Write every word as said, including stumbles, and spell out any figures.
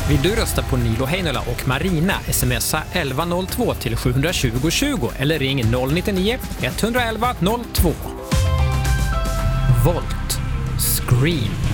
Vill du rösta på Nilo Heinola och Marina, smsa elva noll två till sju tjugo tjugo eller ring noll nio nio ett ett ett noll två. Volt. Scream.